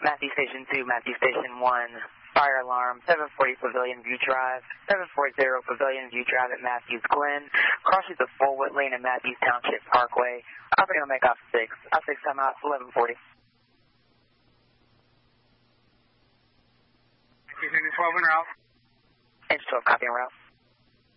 Matthew Station 2, Matthew Station 1, fire alarm, 740 Pavilion View Drive, 740 Pavilion View Drive at Matthews Glen, crosses the Forward Lane at Matthews Township Parkway. I'm going to make off 6. I'll 6 time out, 1140. Matthews 12 en route. Engine 12, copy en route.